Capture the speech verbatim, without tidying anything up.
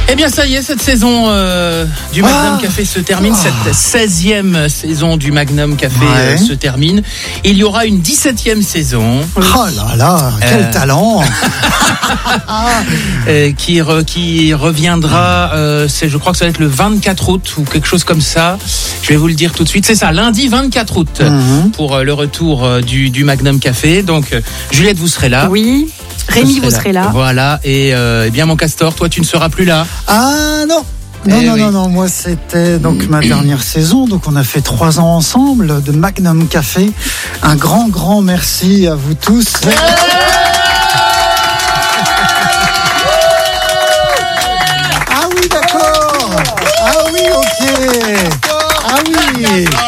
Eh bien, ça y est, cette saison euh, du Magnum Ah. Café se termine. Ah. Cette seizième saison du Magnum Café Ouais. euh, se termine. Il y aura une dix-septième saison Oh là là, quel Euh. talent. euh, qui, re- qui reviendra, euh, c'est, je crois que ça va être le vingt-quatre août ou quelque chose comme ça. Je vais vous le dire tout de suite. C'est ça, lundi vingt-quatre août Mhm. pour euh, le retour euh, du, du Magnum Café. Donc, euh, Juliette, vous serez là. Oui. Rémi, vous serez là. Voilà. Et euh, eh bien, mon Castor, toi, tu ne seras plus là. Ah non. Non, Eh non, oui. non, non, moi c'était donc ma dernière saison, donc on a fait trois ans ensemble de Magnum Café. Un grand, grand merci à vous tous. Ah oui, d'accord. Ah oui, ok. Ah oui.